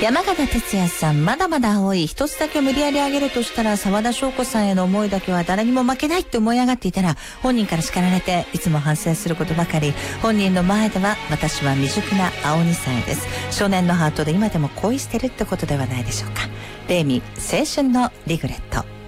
山形哲也さん、まだまだ青い。一つだけ無理やり上げるとしたら、沢田翔子さんへの思いだけは誰にも負けないって思い上がっていたら、本人から叱られていつも反省することばかり。本人の前では私は未熟な青2歳です。少年のハートで今でも恋してるってことではないでしょうか。レイミ、青春のリグレット。